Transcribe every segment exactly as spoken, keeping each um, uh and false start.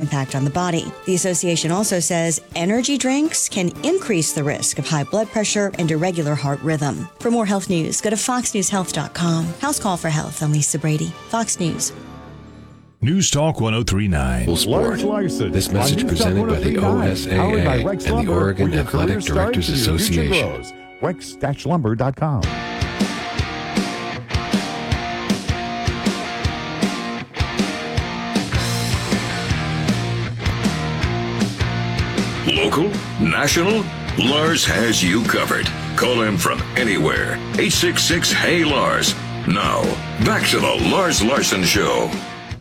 impact on the body. The association also says energy drinks can increase the risk of high blood pressure and irregular heart rhythm. For more health news, go to fox news health dot com. House Call for Health. I'm Lisa Brady, Fox News. News Talk one oh three point nine. Sport. This message presented by the O S A A and the Oregon Athletic Directors Association. Wex Lumber dot com. Local, national, Lars has you covered. Call him from anywhere. eight six six, H E Y, Lars. Now, back to the Lars Larson Show.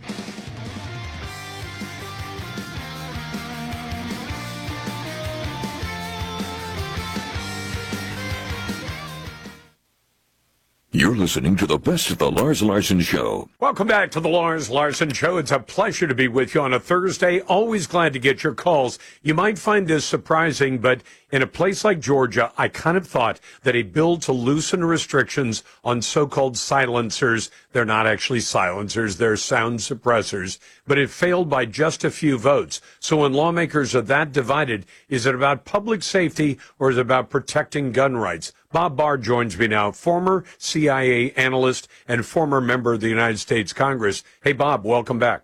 You're listening to the best of the Lars Larson Show. Welcome back to the Lars Larson Show. It's a pleasure to be with you on a Thursday. Always glad to get your calls. You might find this surprising, but in a place like Georgia, I kind of thought that a bill to loosen restrictions on so-called silencers, they're not actually silencers, they're sound suppressors, but it failed by just a few votes. So when lawmakers are that divided, is it about public safety or is it about protecting gun rights? Bob Barr joins me now, former C I A analyst and former member of the United States Congress. Hey, Bob, welcome back.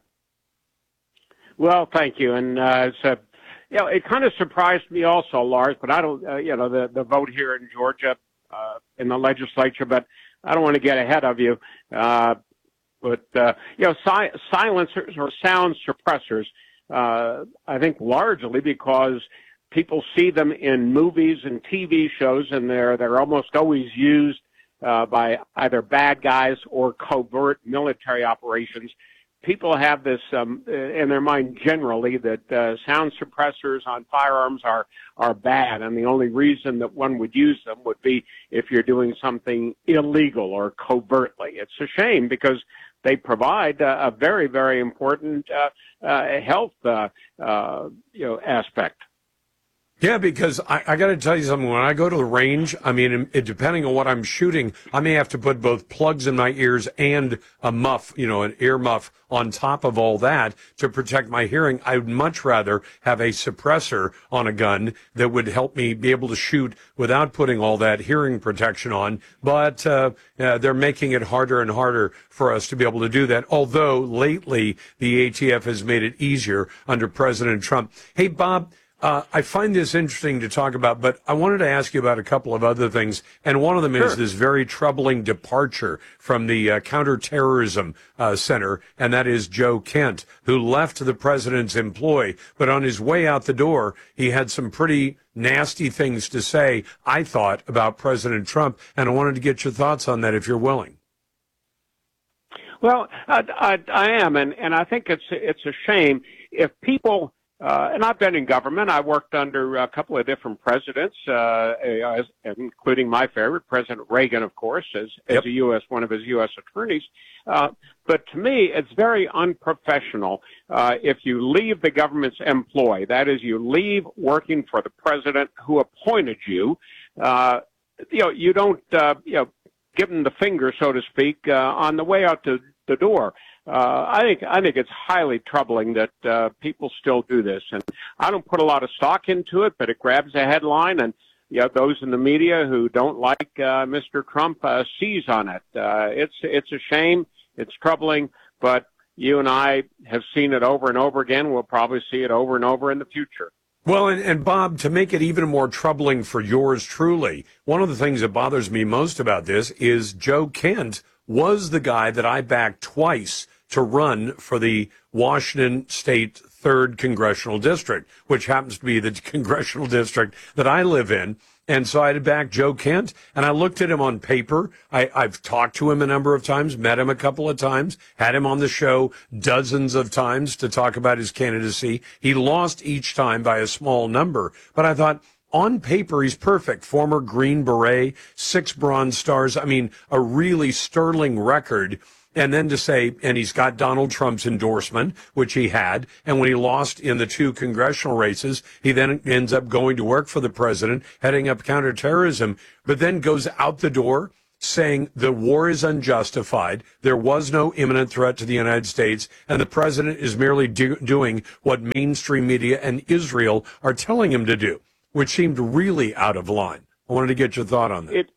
Well, thank you. And uh, it's a, you know, it kind of surprised me also, Lars, but I don't, uh, you know, the, the vote here in Georgia uh, in the legislature, but I don't want to get ahead of you. Uh, but, uh, you know, si- silencers or sound suppressors, uh, I think largely because people see them in movies and T V shows, and they're they're almost always used uh, by either bad guys or covert military operations. People have this um, in their mind generally that uh, sound suppressors on firearms are are bad, and the only reason that one would use them would be if you're doing something illegal or covertly. It's a shame because they provide uh, a very, very important uh, uh, health uh, uh, you know aspect. Yeah, because I, I got to tell you something. When I go to the range, I mean, it, depending on what I'm shooting, I may have to put both plugs in my ears and a muff, you know, an ear muff on top of all that to protect my hearing. I would much rather have a suppressor on a gun that would help me be able to shoot without putting all that hearing protection on. But uh, uh, they're making it harder and harder for us to be able to do that. Although lately the A T F has made it easier under President Trump. Hey, Bob. Uh, I find this interesting to talk about, but I wanted to ask you about a couple of other things. And one of them sure. is this very troubling departure from the uh, Counterterrorism uh, Center, and that is Joe Kent, who left the president's employ. But on his way out the door, he had some pretty nasty things to say, I thought, about President Trump. And I wanted to get your thoughts on that, if you're willing. Well, I, I, I am, and, and I think it's it's a shame if people... Uh, and I've been in government. I worked under a couple of different presidents, uh, as, including my favorite, President Reagan, of course, as, as yep. a U S one of his U S attorneys. Uh, but to me, it's very unprofessional uh, if you leave the government's employ. That is, you leave working for the president who appointed you. Uh, you know, you don't, uh, you know, give them the finger, so to speak, uh, on the way out to the door. Uh, I think I think it's highly troubling that uh, people still do this, and I don't put a lot of stock into it, but it grabs a headline, and you know, those in the media who don't like uh, Mister Trump uh, seize on it. Uh, it's it's a shame, it's troubling, but you and I have seen it over and over again. We'll probably see it over and over in the future. Well, and, and Bob, to make it even more troubling for yours truly, one of the things that bothers me most about this is Joe Kent was the guy that I backed twice to run for the Washington State third Congressional District, which happens to be the congressional district that I live in. And so I had to back Joe Kent, and I looked at him on paper. I, I've talked to him a number of times, met him a couple of times, had him on the show dozens of times to talk about his candidacy. He lost each time by a small number, but I thought, on paper, he's perfect. Former Green Beret, six Bronze Stars. I mean, a really sterling record. And then to say, and he's got Donald Trump's endorsement, which he had, and when he lost in the two congressional races, he then ends up going to work for the president, heading up counterterrorism, but then goes out the door, saying the war is unjustified, there was no imminent threat to the United States, and the president is merely do- doing what mainstream media and Israel are telling him to do, which seemed really out of line. I wanted to get your thought on that. It,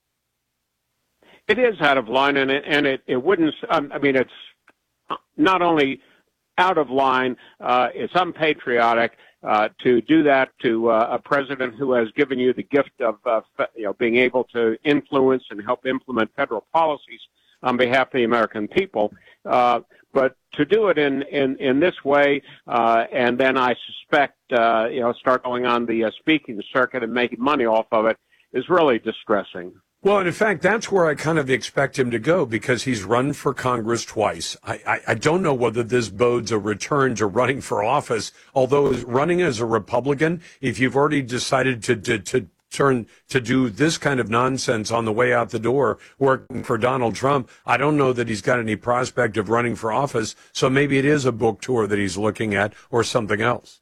it is out of line, and it, and it, it wouldn't, um, I mean, it's not only out of line, uh, it's unpatriotic. Uh, to do that to uh, a president who has given you the gift of uh, you know being able to influence and help implement federal policies on behalf of the American people, uh, but to do it in in, in this way, uh, and then I suspect uh, you know start going on the uh, speaking circuit and making money off of it is really distressing. Well, and in fact, that's where I kind of expect him to go, because he's run for Congress twice. I, I, I don't know whether this bodes a return to running for office, although running as a Republican, if you've already decided to, to, to turn to do this kind of nonsense on the way out the door, working for Donald Trump, I don't know that he's got any prospect of running for office. So maybe it is a book tour that he's looking at, or something else.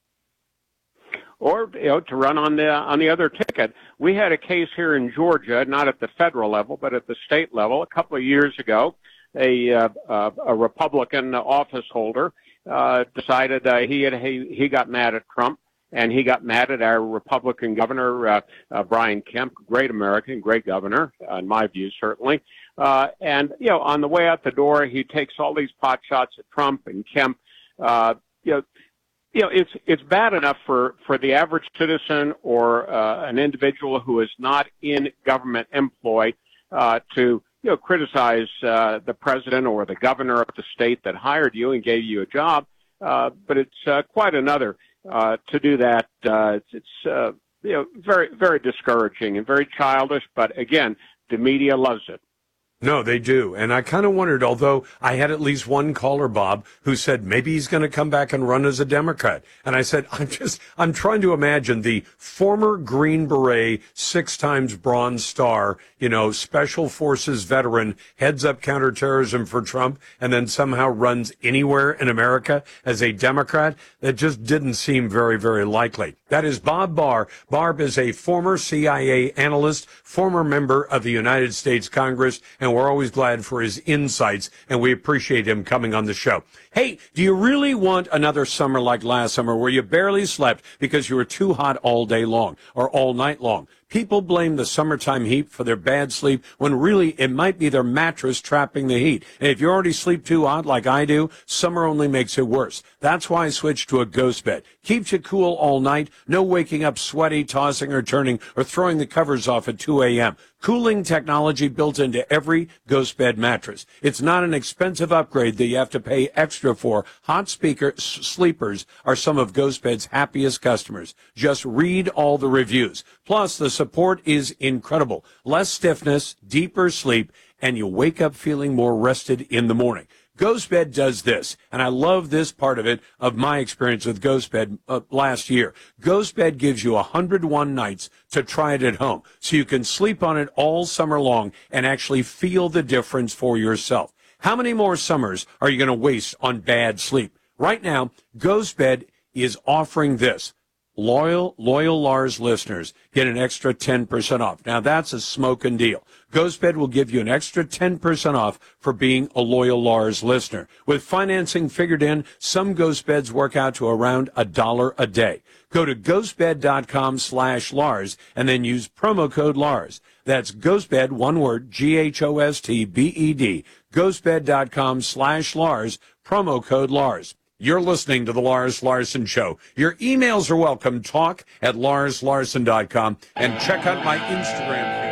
Or, you know, to run on the on the other ticket. We had a case here in Georgia, not at the federal level, but at the state level, a couple of years ago. A uh, uh, a Republican office holder uh, decided uh, he had he he got mad at Trump, and he got mad at our Republican governor uh, uh, Brian Kemp, great American, great governor, uh, in my view, certainly. Uh, and you know, on the way out the door, he takes all these pot shots at Trump and Kemp. Uh, you know. You know, it's it's bad enough for, for the average citizen or uh, an individual who is not in government employ uh, to you know criticize uh, the president or the governor of the state that hired you and gave you a job. Uh, but it's uh, quite another uh, to do that. Uh, it's it's uh, you know very very discouraging and very childish. But again, the media loves it. No, they do. And I kind of wondered, although I had at least one caller, Bob, who said maybe he's going to come back and run as a Democrat. And I said, I'm just, I'm trying to imagine the former Green Beret, six times Bronze Star, you know, Special Forces veteran, heads up counterterrorism for Trump, and then somehow runs anywhere in America as a Democrat. That just didn't seem very, very likely. That is Bob Barr. Barb is a former C I A analyst, former member of the United States Congress, and we're always glad for his insights, and we appreciate him coming on the show. Hey, do you really want another summer like last summer where you barely slept because you were too hot all day long or all night long? People blame the summertime heat for their bad sleep when really it might be their mattress trapping the heat. And if you already sleep too hot like I do, summer only makes it worse. That's why I switched to a Ghost Bed. Keeps you cool all night, no waking up sweaty, tossing or turning, or throwing the covers off at two a.m. Cooling technology built into every Ghost Bed mattress. It's not an expensive upgrade that you have to pay extra for. Hot speaker sleepers are some of Ghost Bed's happiest customers. Just read all the reviews. Plus, the support is incredible. Less stiffness, deeper sleep, and you wake up feeling more rested in the morning. Ghost Bed does this, and I love this part of it, of my experience with Ghost Bed uh, last year. Ghost Bed gives you one hundred one nights to try it at home, so you can sleep on it all summer long and actually feel the difference for yourself. How many more summers are you going to waste on bad sleep? Right now, Ghost Bed is offering this. Loyal, loyal Lars listeners get an extra ten percent off. Now, that's a smoking deal. GhostBed will give you an extra ten percent off for being a loyal Lars listener. With financing figured in, some Ghost Beds work out to around a dollar a day. Go to ghostbed.com slash Lars and then use promo code Lars. That's GhostBed, one word, G H O S T B E D, ghostbed.com slash Lars, promo code Lars. You're listening to The Lars Larson Show. Your emails are welcome. Talk at lars larson dot com and check out my Instagram.